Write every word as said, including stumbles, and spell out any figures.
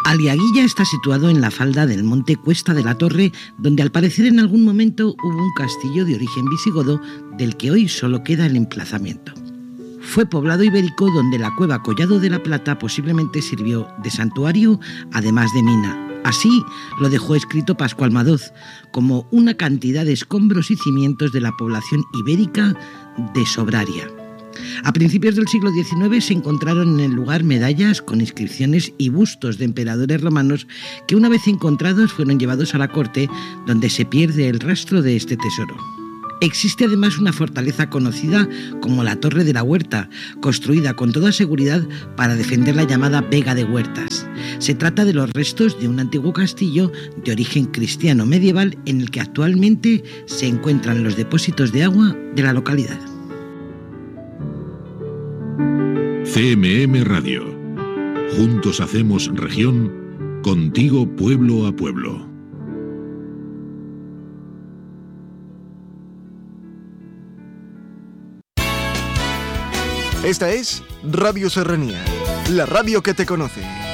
Aliaguilla está situado en la falda del monte Cuesta de la Torre, donde al parecer en algún momento hubo un castillo de origen visigodo del que hoy solo queda el emplazamiento. Fue poblado ibérico donde la cueva Collado de la Plata posiblemente sirvió de santuario, además de mina. Así lo dejó escrito Pascual Madoz, como una cantidad de escombros y cimientos de la población ibérica de Sobraria. A principios del siglo diecinueve se encontraron en el lugar medallas con inscripciones y bustos de emperadores romanos que una vez encontrados fueron llevados a la corte, donde se pierde el rastro de este tesoro. Existe además una fortaleza conocida como la Torre de la Huerta, construida con toda seguridad para defender la llamada Vega de Huertas. Se trata de los restos de un antiguo castillo de origen cristiano medieval en el que actualmente se encuentran los depósitos de agua de la localidad. C M M Radio. Juntos hacemos región, contigo pueblo a pueblo. Esta es Radio Serranía, la radio que te conoce.